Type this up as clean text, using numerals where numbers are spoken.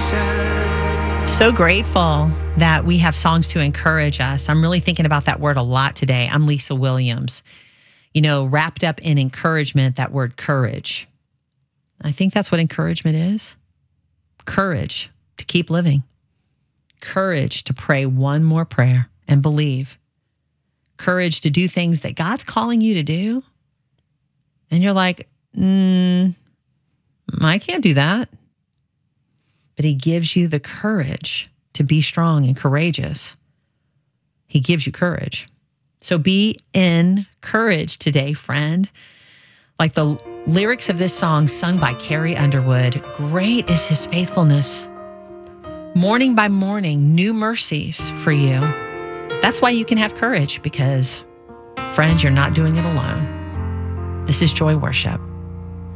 So grateful that we have songs to encourage us. I'm really thinking about that word a lot today. I'm Lisa Williams. You know, wrapped up in encouragement, that word courage. I think that's what encouragement is. Courage to keep living. Courage to pray one more prayer and believe. Courage to do things that God's calling you to do. And you're like, I can't do that. But he gives you the courage to be strong and courageous. He gives you courage. So be encouraged today, friend. Like the lyrics of this song sung by Carrie Underwood, great is his faithfulness. Morning by morning, new mercies for you. That's why you can have courage, because, friend, you're not doing it alone. This is Joy Worship.